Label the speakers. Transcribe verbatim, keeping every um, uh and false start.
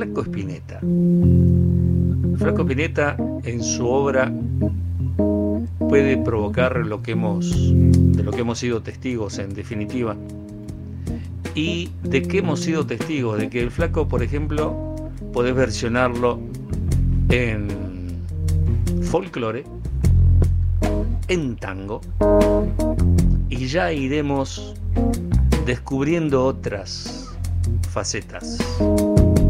Speaker 1: Flaco Spinetta. Flaco Spinetta en su obra puede provocar lo que hemos, de lo que hemos sido testigos en definitiva. ¿Y de qué hemos sido testigos? De que el Flaco, por ejemplo, podés versionarlo en folclore, en tango, y ya iremos descubriendo otras facetas.